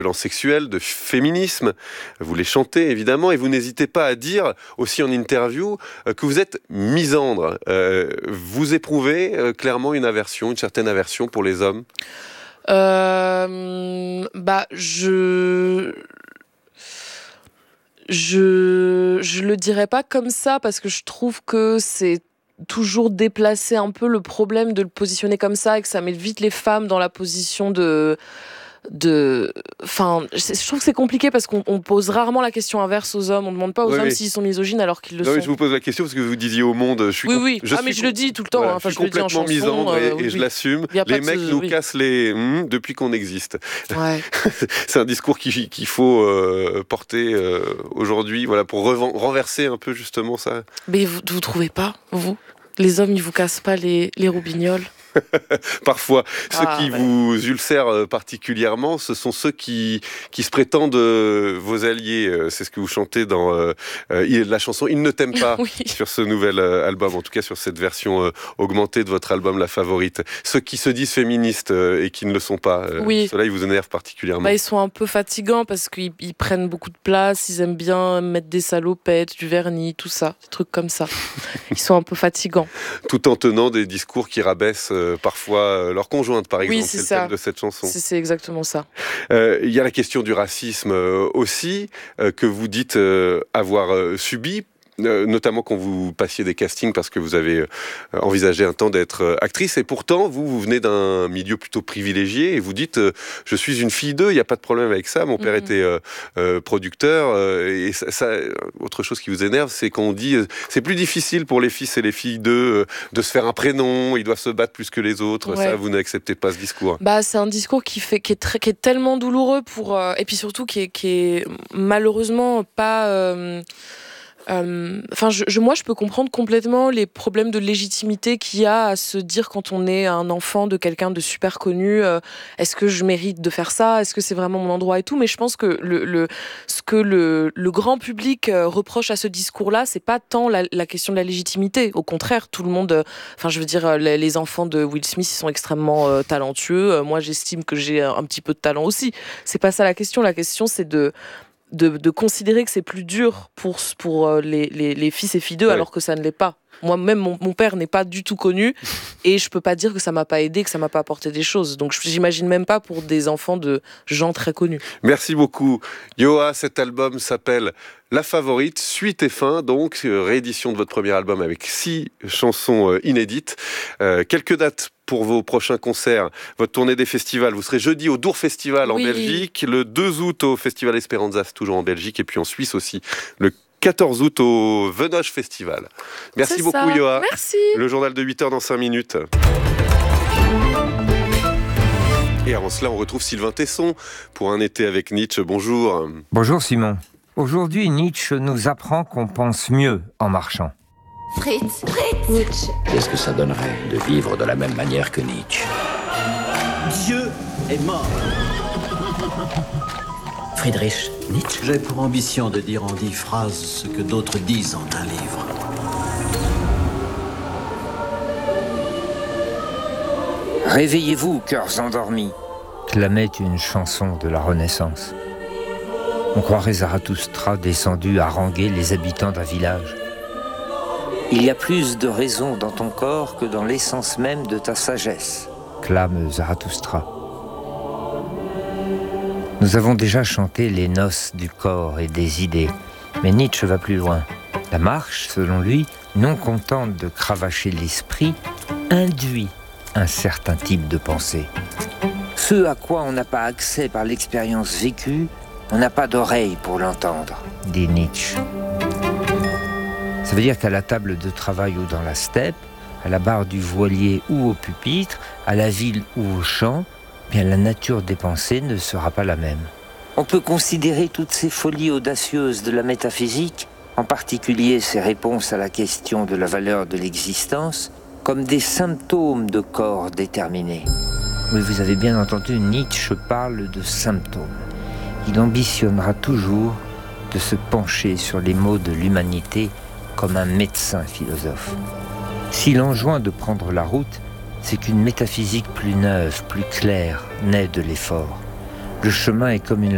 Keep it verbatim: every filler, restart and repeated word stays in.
violence sexuelle, de féminisme. Vous les chantez évidemment et vous n'hésitez pas à dire aussi en interview euh, que vous êtes misandre. Euh, vous éprouvez euh, clairement une aversion, une certaine aversion pour les hommes? euh, Bah, je... Je... Je le dirais pas comme ça parce que je trouve que c'est toujours déplacer un peu le problème de le positionner comme ça et que ça met vite les femmes dans la position de... de enfin je je trouve que c'est compliqué parce qu'on on pose rarement la question inverse aux hommes, on demande pas aux Oui, hommes oui. s'ils sont misogynes alors qu'ils le Non, sont. mais je vous pose la question parce que vous disiez au Monde, je suis Oui com- oui, je ah suis mais je com- le dis tout le temps, voilà, hein. Enfin, je suis je le dis en complètement chanson, misandre et, euh, et oui, je oui. l'assume. Y a pas Les de mecs ce- nous oui. cassent les hum depuis qu'on existe. Ouais. C'est un discours qui- qu'il faut euh, porter euh, aujourd'hui, voilà, pour revan- renverser un peu justement ça. Mais vous, vous trouvez pas, vous? Les hommes, ils vous cassent pas les, les roubignoles? Parfois, ceux Ah, qui ouais. vous ulcèrent euh, particulièrement, ce sont ceux qui, qui se prétendent euh, vos alliés. Euh, C'est ce que vous chantez dans euh, euh, il- la chanson « Il ne t'aime pas » Oui. sur ce nouvel euh, album, en tout cas sur cette version euh, augmentée de votre album La Favorite. Ceux qui se disent féministes euh, et qui ne le sont pas, euh, Oui. ceux-là, ils vous énervent particulièrement. Bah, ils sont un peu fatigants parce qu'ils ils prennent beaucoup de place, ils aiment bien mettre des salopettes, du vernis, tout ça, des trucs comme ça. Ils sont un peu fatigants. Tout en tenant des discours qui rabaissent euh, parfois euh, leur conjointe, par Oui, exemple. c'est C'est le ça. thème de cette chanson. C'est c'est exactement ça. Euh, Il y a la question du racisme euh, aussi, euh, que vous dites euh, avoir euh, subi, euh, notamment quand vous passiez des castings parce que vous avez euh, envisagé un temps d'être euh, actrice. Et pourtant, vous, vous venez d'un milieu plutôt privilégié et vous dites euh, je suis une fille d'eux, il n'y a pas de problème avec ça. Mon père Mhm. était euh, euh, producteur. Euh, et ça, ça, autre chose qui vous énerve, c'est quand on dit euh, c'est plus difficile pour les fils et les filles d'eux euh, de se faire un prénom, ils doivent se battre plus que les autres. Ouais. Ça, vous n'acceptez pas ce discours. Bah, c'est un discours qui, fait, qui, est, très, qui est tellement douloureux pour, euh, et puis surtout qui est, qui est malheureusement pas... euh, euh, enfin, je, je, moi, je peux comprendre complètement les problèmes de légitimité qu'il y a à se dire quand on est un enfant de quelqu'un de super connu, euh, est-ce que je mérite de faire ça? Est-ce que c'est vraiment mon endroit et tout? Mais je pense que le, le, ce que le, le grand public euh, reproche à ce discours-là, c'est pas tant la, la question de la légitimité. Au contraire, tout le monde... Enfin, euh, je veux dire, les, les enfants de Will Smith, ils sont extrêmement euh, talentueux. Euh, moi, j'estime que j'ai un, un petit peu de talent aussi. C'est pas ça la question. La question, c'est de... De, de considérer que c'est plus dur pour, pour les, les, les fils et filles d'eux, ouais. Alors que ça ne l'est pas. Moi-même, mon, mon père n'est pas du tout connu et je peux pas dire que ça m'a pas aidé, que ça m'a pas apporté des choses. Donc j'imagine même pas pour des enfants de gens très connus. Merci beaucoup. Yoa, cet album s'appelle La Favorite, suite et fin, donc réédition de votre premier album avec six chansons inédites. Euh, quelques dates pour vos prochains concerts, votre tournée des festivals. Vous serez jeudi au Dour Festival en oui. Belgique, le deux août au Festival Esperanza, toujours en Belgique, et puis en Suisse aussi, le quatorze août au Venoge Festival. Merci C'est beaucoup, ça. Yoa. Merci. Le journal de huit heures dans cinq minutes. Et avant cela, on retrouve Sylvain Tesson pour un été avec Nietzsche. Bonjour. Bonjour Simon. Aujourd'hui, Nietzsche nous apprend qu'on pense mieux en marchant. Fritz, Fritz, Nietzsche. Qu'est-ce que ça donnerait de vivre de la même manière que Nietzsche? Dieu est mort. Friedrich Nietzsche. J'ai pour ambition de dire en dix phrases ce que d'autres disent en un livre. Réveillez-vous, cœurs endormis, clamait une chanson de la Renaissance. On croirait Zarathustra descendu haranguer les habitants d'un village. Il y a plus de raison dans ton corps que dans l'essence même de ta sagesse, clame Zarathustra. Nous avons déjà chanté les noces du corps et des idées, mais Nietzsche va plus loin. La marche, selon lui, non contente de cravacher l'esprit, induit un certain type de pensée. Ce à quoi on n'a pas accès par l'expérience vécue, on n'a pas d'oreille pour l'entendre, dit Nietzsche. Ça veut dire qu'à la table de travail ou dans la steppe, à la barre du voilier ou au pupitre, à la ville ou au champ, bien la nature des pensées ne sera pas la même. On peut considérer toutes ces folies audacieuses de la métaphysique, en particulier ses réponses à la question de la valeur de l'existence, comme des symptômes de corps déterminés. Oui, vous avez bien entendu, Nietzsche parle de symptômes. Il ambitionnera toujours de se pencher sur les maux de l'humanité comme un médecin philosophe. S'il enjoint de prendre la route, c'est qu'une métaphysique plus neuve, plus claire, naît de l'effort. Le chemin est comme une